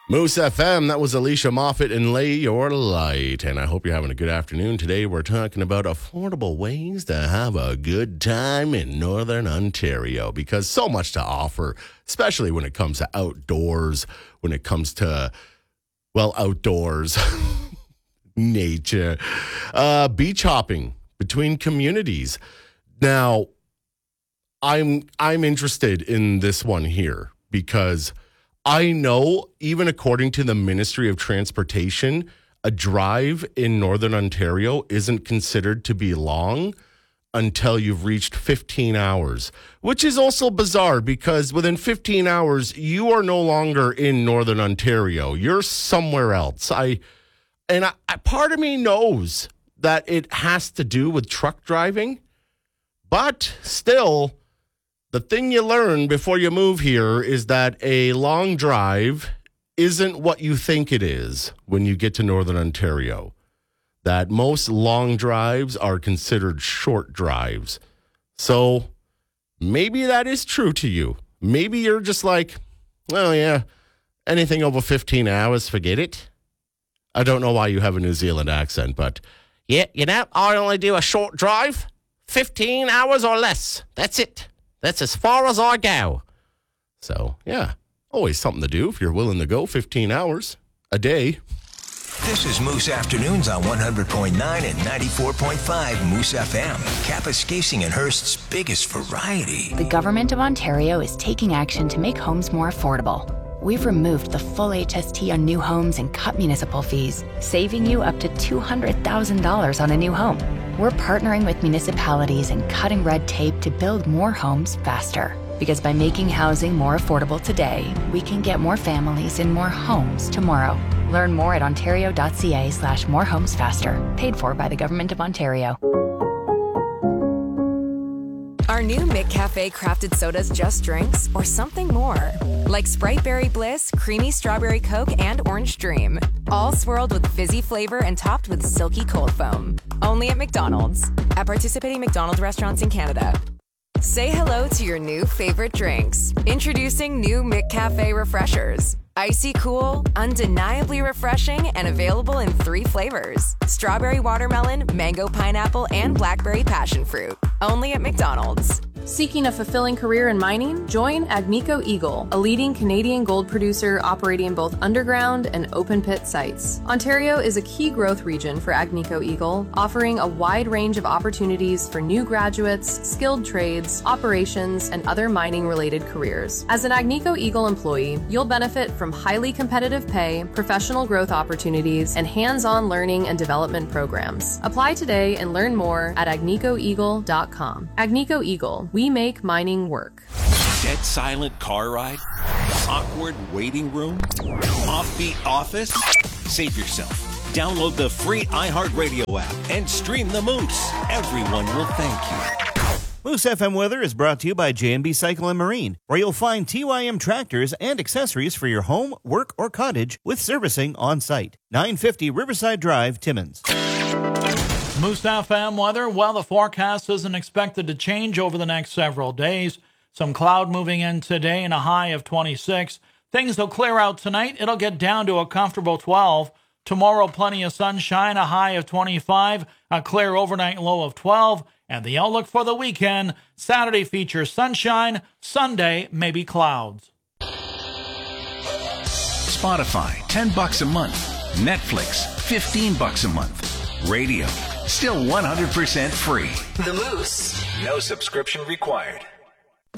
Moose FM, that was Alicia Moffat and Lay Your Light. And I hope you're having a good afternoon. Today we're talking about affordable ways to have a good time in Northern Ontario, because so much to offer, especially when it comes to outdoors, when it comes to, well, outdoors, nature, beach hopping between communities. Now, I'm interested in this one here because I know, even according to the Ministry of Transportation, a drive in Northern Ontario isn't considered to be long until you've reached 15 hours, which is also bizarre because within 15 hours, you are no longer in Northern Ontario. You're somewhere else. Part of me knows that it has to do with truck driving, but still, the thing you learn before you move here is that a long drive isn't what you think it is when you get to Northern Ontario. That most long drives are considered short drives. So maybe that is true to you. Maybe you're just like, oh yeah, anything over 15 hours, forget it. I don't know why you have a New Zealand accent, but yeah, I only do a short drive, 15 hours or less. That's it. That's as far as I go. So, yeah, always something to do if you're willing to go 15 hours a day. This is Moose Afternoons on 100.9 and 94.5 Moose FM. Kapuskasing and Hearst's biggest variety. The Government of Ontario is taking action to make homes more affordable. We've removed the full HST on new homes and cut municipal fees, saving you up to $200,000 on a new home. We're partnering with municipalities and cutting red tape to build more homes faster. Because by making housing more affordable today, we can get more families in more homes tomorrow. Learn more at ontario.ca/morehomesfaster. Paid for by the Government of Ontario. Are new McCafe crafted sodas just drinks or something more? Like Sprite Berry Bliss, Creamy Strawberry Coke, and Orange Dream. All swirled with fizzy flavor and topped with silky cold foam. Only at McDonald's. At participating McDonald's restaurants in Canada. Say hello to your new favorite drinks. Introducing new McCafe Refreshers. Icy cool, undeniably refreshing, and available in 3 flavors. Strawberry watermelon, mango pineapple, and blackberry passion fruit. Only at McDonald's. Seeking a fulfilling career in mining? Join Agnico Eagle, a leading Canadian gold producer operating both underground and open pit sites. Ontario is a key growth region for Agnico Eagle, offering a wide range of opportunities for new graduates, skilled trades, operations, and other mining-related careers. As an Agnico Eagle employee, you'll benefit from highly competitive pay, professional growth opportunities, and hands-on learning and development programs. Apply today and learn more at agnicoeagle.com. Agnico Eagle. We make mining work. Dead silent car ride? Awkward waiting room? Offbeat office? Save yourself. Download the free iHeartRadio app and stream the Moose. Everyone will thank you. Moose FM weather is brought to you by J&B Cycle and Marine, where you'll find TYM tractors and accessories for your home, work, or cottage with servicing on site. 950 Riverside Drive, Timmins. Moose FM weather, well, the forecast isn't expected to change over the next several days. Some cloud moving in today and a high of 26. Things will clear out tonight. It'll get down to a comfortable 12. Tomorrow, plenty of sunshine, a high of 25, a clear overnight low of 12. And the outlook for the weekend, Saturday features sunshine, Sunday maybe clouds. Spotify, $10 a month. Netflix, $15 a month. Radio, still 100% free. The Moose. No subscription required.